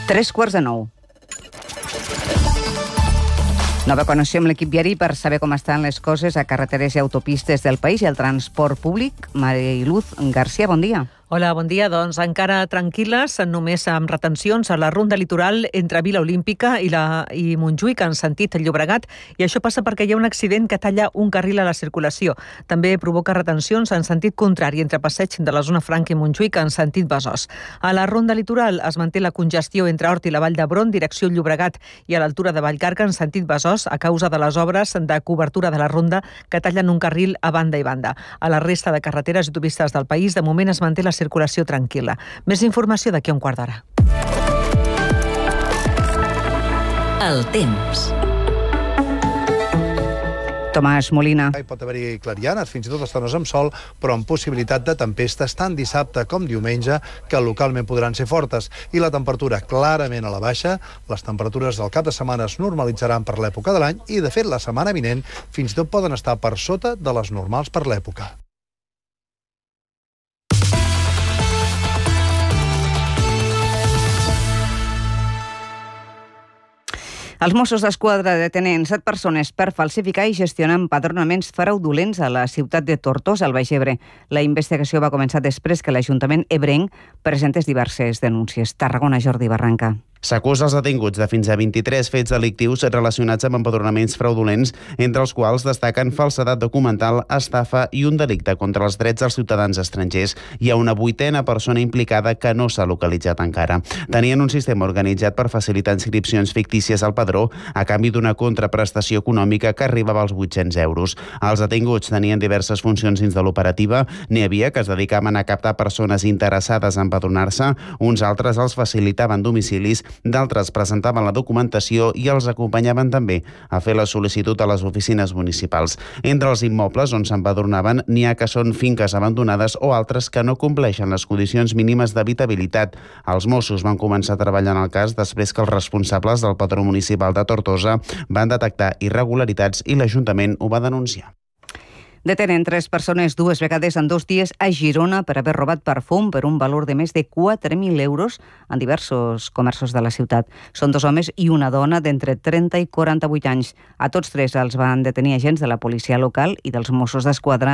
3:45. Nova connexió amb l'equip viari per saber com estan les coses a carreteres i autopistes del país i el transport públic. Mariluz García, bon dia. Hola, bon dia. Doncs encara tranquil·les, només amb retencions a la ronda litoral entre Vila Olímpica i Montjuïc en sentit Llobregat, i això passa perquè hi ha un accident que talla un carril a la circulació. També provoca retencions en sentit contrari entre Passeig de la Zona Franca i Montjuïc en sentit Besòs. A la ronda litoral es manté la congestió entre Hort i la Vall d'Hebron, direcció Llobregat, i a l'altura de Vallcarca en sentit Besòs a causa de les obres de cobertura de la ronda que tallen un carril a banda i banda. A la resta de carreteres i autopistes del país, de moment es manté la circulació tranquil·la. Més informació d'aquí a un quart d'hora. El temps. Tomàs Molina. Hi pot haver-hi clarianes, fins i tot estones amb sol, però amb possibilitat de tempestes tant dissabte com diumenge, que localment podran ser fortes. I la temperatura clarament a la baixa. Les temperatures del cap de setmana es normalitzaran per l'època de l'any i, de fet, la setmana vinent fins i tot poden estar per sota de les normals per l'època. Els Mossos d'Esquadra detenen 7 persones per falsificar i gestionar empadronaments fraudulents a la ciutat de Tortosa, al Baix Ebre. La investigació va començar després que l'Ajuntament ebrenc presentés diverses denúncies. Tarragona, Jordi Barranca. S'acusa els detinguts de fins a 23 fets delictius relacionats amb empadronaments fraudulents, entre els quals destaquen falsedat documental, estafa i un delicte contra els drets dels ciutadans estrangers. Hi ha una 8a persona implicada que no s'ha localitzat encara. Tenien un sistema organitzat per facilitar inscripcions fictícies al padró a canvi d'una contraprestació econòmica que arribava als 800 euros. Els detinguts tenien diverses funcions dins de l'operativa. N'hi havia que es dedicaven a captar persones interessades a empadronar-se, uns altres els facilitaven domicilis, d'altres presentaven la documentació i els acompanyaven també a fer la sol·licitud a les oficines municipals. Entre els immobles on s'empadronaven n'hi ha que són finques abandonades o altres que no compleixen les condicions mínimes d'habitabilitat. Els Mossos van començar a treballar en el cas després que els responsables del padró municipal de Tortosa van detectar irregularitats i l'Ajuntament ho va denunciar. Detenen 3 persones 2 vegades en 2 dies a Girona per haver robat perfum per un valor de més de 4.000 euros en diversos comerços de la ciutat. Són 2 homes i una dona d'entre 30 i 48 anys. A tots 3 els van detenir agents de la policia local i dels Mossos d'Esquadra